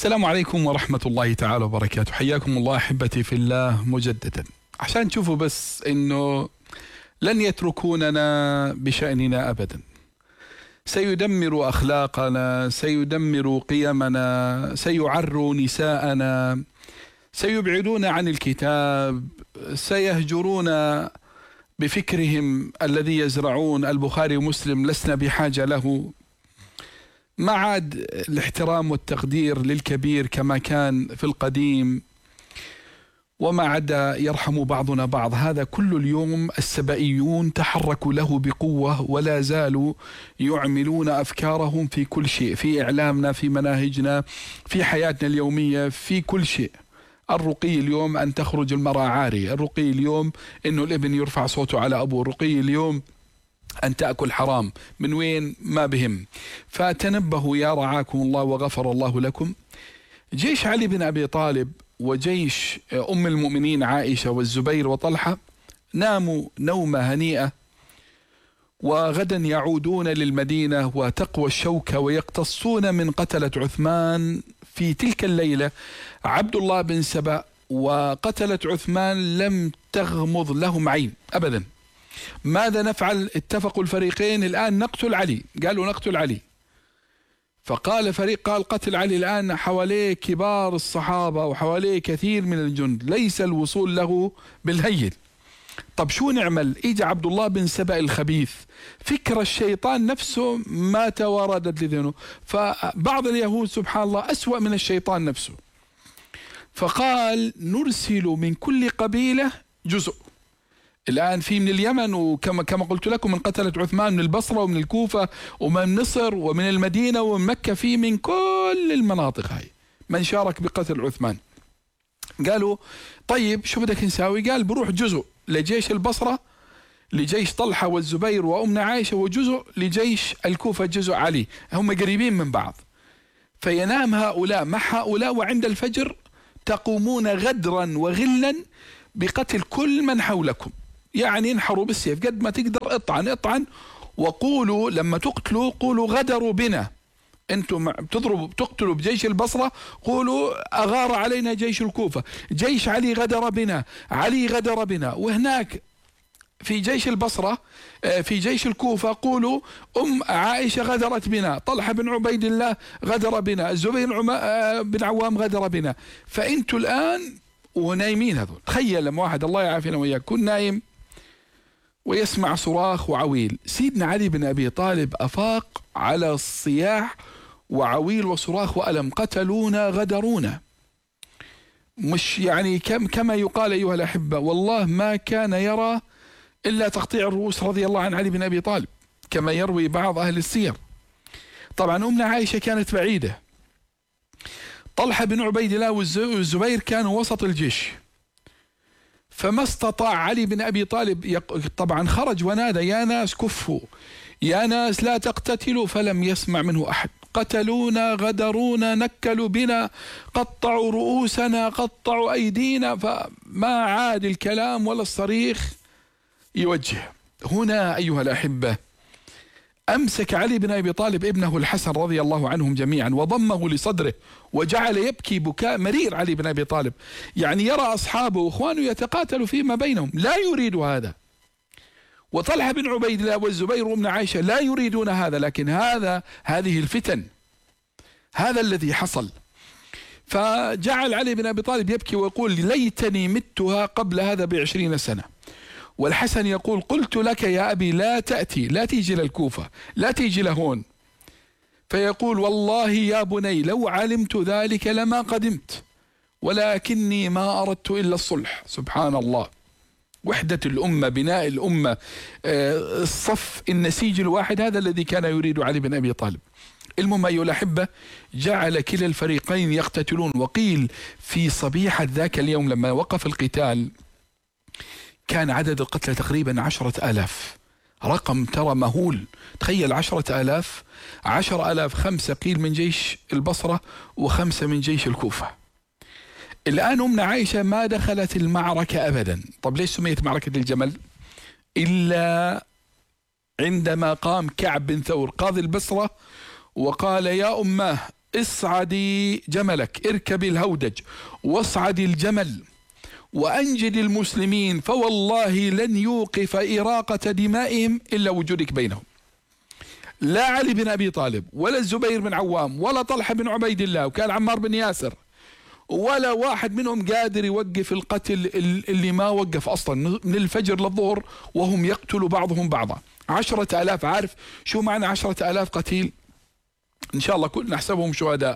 السلام عليكم ورحمة الله تعالى وبركاته. حياكم الله أحبتي في الله مجددا، عشان تشوفوا بس إنه لن يتركوننا بشأننا أبدا. سيدمر أخلاقنا، سيدمر قيمنا، سيعروا نساءنا، سيبعدون عن الكتاب، سيهجرون بفكرهم الذي يزرعون. البخاري ومسلم لسنا بحاجة له، ما عاد الاحترام والتقدير للكبير كما كان في القديم، وما عاد يرحم بعضنا بعض. هذا كل اليوم السبائيون تحركوا له بقوة، ولا زالوا يعملون أفكارهم في كل شيء، في إعلامنا، في مناهجنا، في حياتنا اليومية، في كل شيء. الرقي اليوم أن تخرج المرأة عارية، الرقي اليوم أنه الابن يرفع صوته على أبوه، الرقي اليوم أن تأكل حرام. من وين؟ ما بهم. فتنبهوا يا رعاكم الله وغفر الله لكم. جيش علي بن أبي طالب وجيش أم المؤمنين عائشة والزبير وطلحة ناموا نومة هنيئة، وغدا يعودون للمدينة وتقوى الشوكة ويقتصون من قتلة عثمان في تلك الليلة عبد الله بن سبأ. وقتلة عثمان لم تغمض لهم عين أبدا. ماذا نفعل؟ اتفقوا الفريقين الآن نقتل علي، قالوا نقتل علي. فقال فريق قال قتل علي الآن حواليه كبار الصحابة وحواليه كثير من الجند، ليس الوصول له بالهين. طب شو نعمل؟ إجا عبد الله بن سبأ الخبيث، فكر الشيطان نفسه ما تواردت لذهنه. فبعض اليهود سبحان الله أسوأ من الشيطان نفسه، فقال نرسل من كل قبيلة جزء. الآن في من اليمن، وكما قلت لكم من قتلة عثمان من البصرة ومن الكوفة ومن مصر ومن المدينة ومن مكة، في من كل المناطق هاي من شارك بقتل عثمان. قالوا طيب شو بدك نساوي؟ قال بروح جزء لجيش البصرة لجيش طلحة والزبير وأمنا عائشة، وجزء لجيش الكوفة جزء علي، هم قريبين من بعض. فينام هؤلاء مع هؤلاء، وعند الفجر تقومون غدرا وغلا بقتل كل من حولكم. يعني انحروا بالسيف قد ما تقدر، اطعن وقولوا لما تقتلوا قولوا غدروا بنا. انتم تقتلوا بجيش البصرة قولوا أغار علينا جيش الكوفة، جيش علي غدر بنا، علي غدر بنا. وهناك في جيش البصرة في جيش الكوفة قولوا عائشة غدرت بنا، طلحة بن عبيد الله غدر بنا، الزبير بن عوام غدر بنا. فانتوا الآن ونايمين هذول. تخيل لما واحد الله يعافينا وياك يكون نايم ويسمع صراخ وعويل. سيدنا علي بن أبي طالب أفاق على الصياح وعويل وصراخ وألم. قتلونا غدرونا، مش يعني كما يقال أيها الأحبة، والله ما كان يرى إلا تقطيع الرؤوس رضي الله عن علي بن أبي طالب كما يروي بعض أهل السير. طبعا أمنا عائشة كانت بعيدة، طلحة بن عبيد الله والزبير كانوا وسط الجيش، فما استطاع علي بن أبي طالب طبعا خرج ونادى يا ناس كفوا، يا ناس لا تقتتلوا، فلم يسمع منه أحد. قتلونا غدرونا نكلوا بنا قطعوا رؤوسنا قطعوا أيدينا، فما عاد الكلام ولا الصريخ يوجه. هنا أيها الأحبة أمسك علي بن أبي طالب ابنه الحسن رضي الله عنهم جميعا وضمه لصدره وجعل يبكي بكاء مرير. علي بن أبي طالب يعني يرى أصحابه وإخوانه يتقاتلوا فيما بينهم، لا يريد هذا. وطلحة بن عبيد الله والزبير وابن عائشة لا يريدون هذا، لكن هذه الفتن، هذا الذي حصل. فجعل علي بن أبي طالب يبكي ويقول ليتني متها قبل هذا ب20 سنة. والحسن يقول قلت لك يا أبي لا تأتي، لا تيجي للكوفة، لا تيجي لهون. فيقول والله يا بني لو علمت ذلك لما قدمت، ولكني ما أردت إلا الصلح. سبحان الله، وحدة الأمة، بناء الأمة، الصف، النسيج الواحد، هذا الذي كان يريد علي بن أبي طالب. المهم أيها الأحبة جعل كلا الفريقين يقتتلون. وقيل في صبيحة ذاك اليوم لما وقف القتال كان عدد القتلى تقريبا 10,000، رقم ترى مهول. تخيل 10,000، 10,000 5 قيل من جيش البصرة و5 من جيش الكوفة. الآن أمنا عائشة ما دخلت المعركة أبدا. طب ليش سميت معركة الجمل؟ إلا عندما قام كعب بن ثور قاضي البصرة وقال يا أماه اصعدي جملك، اركبي الهودج واصعدي الجمل وأنجد المسلمين، فوالله لن يوقف إراقة دمائهم إلا وجودك بينهم. لا علي بن أبي طالب ولا الزبير بن عوام ولا طلحة بن عبيد الله وكان عمار بن ياسر ولا واحد منهم قادر يوقف القتل اللي ما وقف أصلا من الفجر للظهر وهم يقتلوا بعضهم بعضا. 10,000. عارف شو معنى 10,000 قتيل؟ إن شاء الله كلنا نحسبهم شهداء.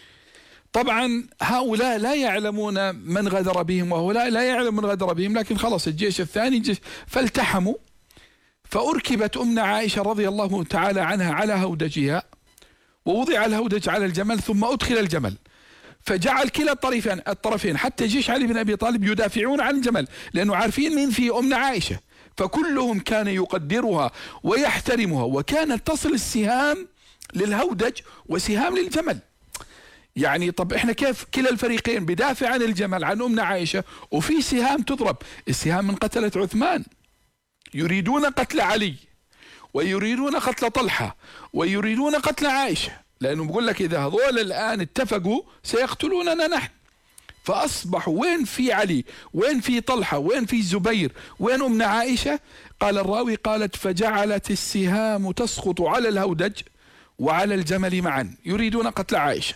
طبعا هؤلاء لا يعلمون من غدر بهم وهؤلاء لا يعلم من غدر بهم، لكن خلص الجيش الثاني جيش فالتحموا. فأركبت أمنا عائشة رضي الله تعالى عنها على هودجها ووضع الهودج على الجمل ثم أدخل الجمل، فجعل كلا الطرفين حتى جيش علي بن أبي طالب يدافعون عن الجمل لأنه عارفين مين في أمنا عائشة، فكلهم كان يقدرها ويحترمها، وكانت تصل السهام للهودج وسهام للجمل. يعني طب احنا كيف كلا الفريقين بدافع عن الجمل عن أمنا عائشة وفي سهام تضرب، السهام من قتلة عثمان، يريدون قتل علي ويريدون قتل طلحة ويريدون قتل عائشة، لأنه بقول لك إذا هذول الآن اتفقوا سيقتلوننا نحن. فأصبحوا وين في علي، وين في طلحة، وين في الزبير، وين أمنا عائشة؟ قال الراوي قالت فجعلت السهام تسقط على الهودج وعلى الجمل معا يريدون قتل عائشة.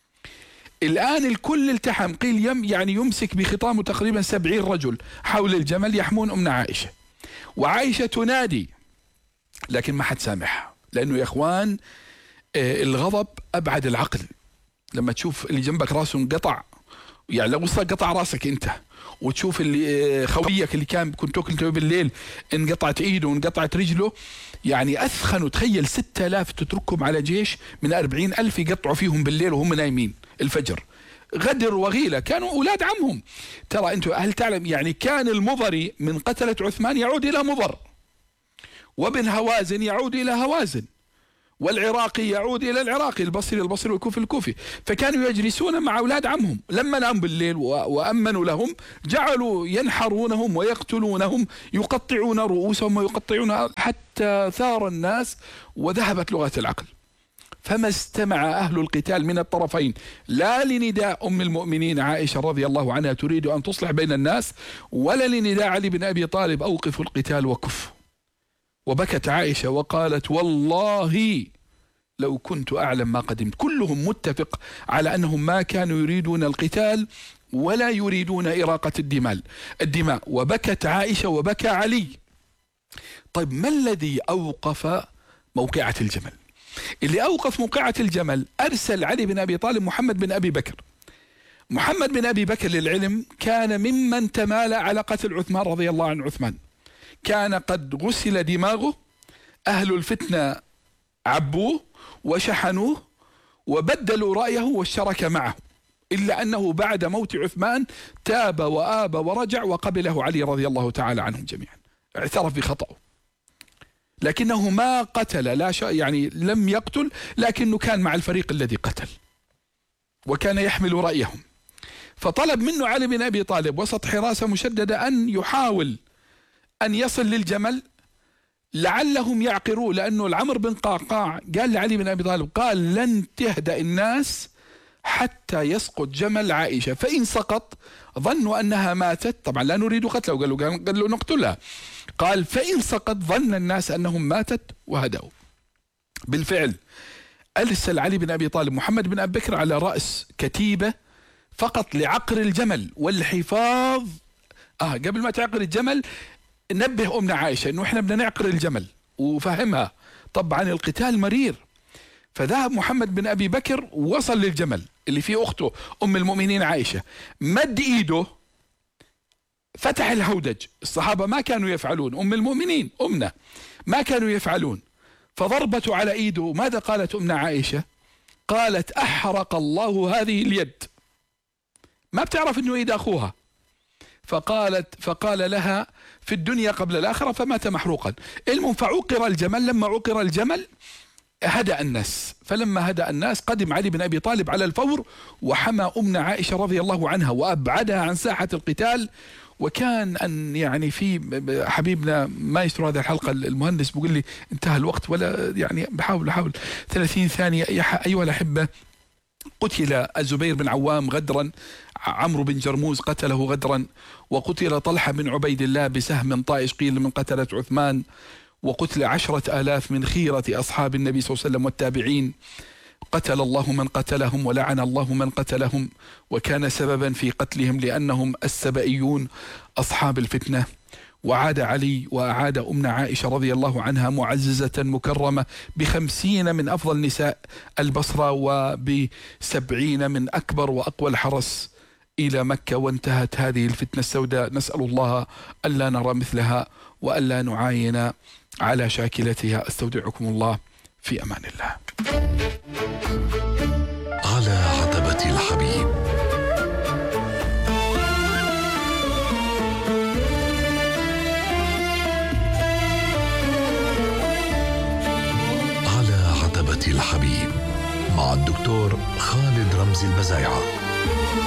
الآن الكل التحم، قيل يعني يمسك بخطامه تقريبا 70 رجل حول الجمل يحمون أمنا عائشة، وعائشة تنادي لكن ما حد سامحها، لأنه يا إخوان الغضب أبعد العقل. لما تشوف اللي جنبك راسه انقطع، يعني لو وصل قطع راسك أنت، وتشوف اللي خويك اللي كنت تاكل بالليل انقطعت ايده وانقطعت رجله، يعني أثخنوا. تخيل 6,000 تتركهم على جيش من 40,000 يقطعوا فيهم بالليل وهم نايمين الفجر. غدر وغيلة، كانوا أولاد عمهم. ترى أنتم هل تعلم يعني كان المضري من قتلة عثمان يعود إلى مضر، وابن هوازن يعود إلى هوازن، والعراقي يعود إلى العراقي، البصري البصري والكوفي الكوفي. فكانوا يجلسون مع أولاد عمهم، لما نام بالليل وأمنوا لهم جعلوا ينحرونهم ويقتلونهم، يقطعون رؤوسهم ويقطعون، حتى ثار الناس وذهبت لغة العقل. فما استمع أهل القتال من الطرفين لا لنداء أم المؤمنين عائشة رضي الله عنها تريد أن تصلح بين الناس، ولا لنداء علي بن أبي طالب أوقفوا القتال وكفوا. وبكت عائشة وقالت والله لو كنت أعلم ما قدمت. كلهم متفق على أنهم ما كانوا يريدون القتال ولا يريدون إراقة الدماء. وبكت عائشة وبكى علي. طيب ما الذي أوقف موقعة الجمل؟ اللي أوقف موقعة الجمل أرسل علي بن أبي طالب محمد بن أبي بكر. محمد بن أبي بكر للعلم كان ممن تمالى على قتل عثمان رضي الله عن عثمان، كان قد غسل دماغه، أهل الفتنة عبوه وشحنوه وبدلوا رأيه واشترك معه، إلا أنه بعد موت عثمان تاب وآب ورجع وقبله علي رضي الله تعالى عنهم جميعا، اعترف بخطأه، لكنه ما قتل، لا يعني لم يقتل، لكنه كان مع الفريق الذي قتل وكان يحمل رأيهم. فطلب منه علي بن أبي طالب وسط حراسة مشددة أن يحاول أن يصل للجمل لعلهم يعقروا، لأنه العمر بن قعقاع قال لعلي بن أبي طالب قال لن تهدأ الناس حتى يسقط جمل عائشة، فإن سقط ظنوا أنها ماتت، طبعا لا نريد قتله، قالوا نقتلها، قال فإن سقط ظن الناس أنهم ماتت وهدأوا. بالفعل أرسل علي بن أبي طالب محمد بن أبي بكر على رأس كتيبة فقط لعقر الجمل والحفاظ. قبل ما تعقر الجمل نبه أمنا عائشة أنه إحنا بدنا نعقر الجمل وفهمها، طبعا القتال مرير. فذهب محمد بن أبي بكر ووصل للجمل اللي فيه أخته أم المؤمنين عائشة، مد إيده فتح الهودج. الصحابة ما كانوا يفعلون، أم المؤمنين أمنا ما كانوا يفعلون، فضربته على إيده. ماذا قالت أمنا عائشة؟ قالت أحرق الله هذه اليد، ما بتعرف أنه إيد أخوها. فقال لها في الدنيا قبل الآخرة فمات محروقا. المهم فعقر الجمل. لما عقر الجمل هدأ الناس، فلما هدأ الناس قدم علي بن أبي طالب على الفور وحمى أمنا عائشة رضي الله عنها وأبعدها عن ساحة القتال. وكان أن يعني في حبيبنا ما يستر هذه الحلقة المهندس بيقول لي انتهى الوقت، ولا يعني بحاول 30 ثانية. أيها الأحبة، قتل الزبير بن عوام غدرا، عمرو بن جرموز قتله غدرا، وقتل طلحة بن عبيد الله بسهم طائش قيل من قتلة عثمان، وقتل 10,000 من خيرة أصحاب النبي صلى الله عليه وسلم والتابعين. قتل الله من قتلهم ولعن الله من قتلهم، وكان سببا في قتلهم لأنهم السبئيون أصحاب الفتنة. وعاد علي وأعاد أمنا عائشة رضي الله عنها معززة مكرمة ب50 من أفضل نساء البصرة وب70 من أكبر وأقوى الحرس إلى مكة، وانتهت هذه الفتنة السوداء. نسأل الله ألا نرى مثلها وألا نعاين على شاكلتها. استودعكم الله في أمان الله. على عتبة الحبيب. على عتبة الحبيب مع الدكتور خالد رمزي البزايعة.